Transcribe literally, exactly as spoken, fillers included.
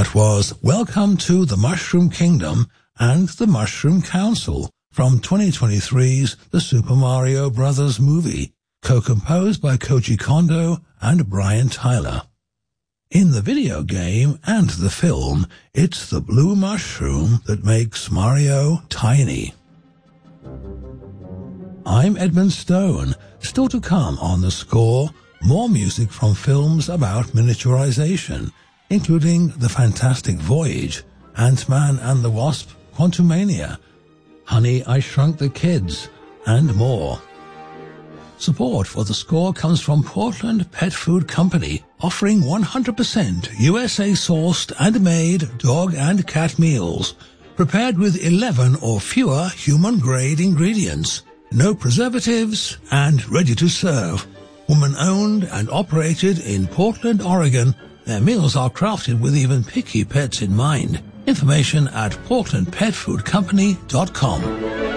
That was Welcome to the Mushroom Kingdom and the Mushroom Council from twenty twenty-three's The Super Mario Bros. Movie, co-composed by Koji Kondo and Brian Tyler. In the video game and the film, it's the blue mushroom that makes Mario tiny. I'm Edmund Stone. Still to come on The Score, more music from films about miniaturization, including The Fantastic Voyage, Ant-Man and the Wasp, Quantumania, Honey, I Shrunk the Kids, and more. Support for The Score comes from Portland Pet Food Company, offering one hundred percent U S A-sourced and made dog and cat meals, prepared with eleven or fewer human-grade ingredients, no preservatives, and ready to serve. Woman-owned and operated in Portland, Oregon, their meals are crafted with even picky pets in mind. Information at portland pet food company dot com.